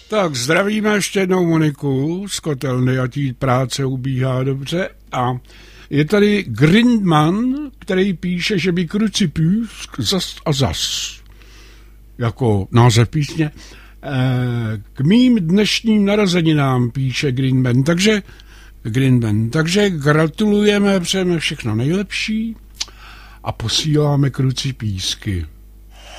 Tak zdravíme ještě jednou Moniku z Kotelny, ať jí práce ubíhá dobře. A je tady Grindman, který píše, že by Crucifix zas a zas, jako název písně, k mým dnešním narozeninám, píše Grindman. Takže gratulujeme, přejeme všechno nejlepší a posíláme krucipísky.